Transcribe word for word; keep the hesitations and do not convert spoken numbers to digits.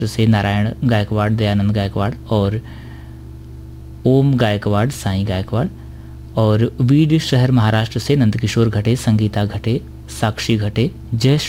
से नारायण गायकवाड़, दयानंद गायकवाड़ और ओम गायकवाड़, साईं गायकवाड़। और बीड शहर महाराष्ट्र से नंदकिशोर घटे, संगीता घटे, साक्षी घटे, जय